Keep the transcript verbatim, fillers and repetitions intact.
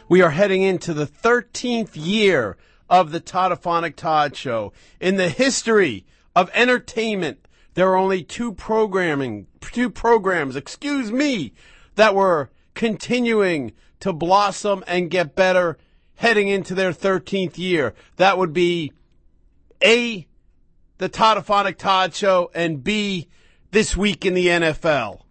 We are heading into the thirteenth year of the Toddophonic Todd Show. In the history of entertainment, there are only two programming, two programs, excuse me, that were continuing to blossom and get better heading into their thirteenth year. That would be A, the Toddophonic Todd Show, and B, This Week in the N F L.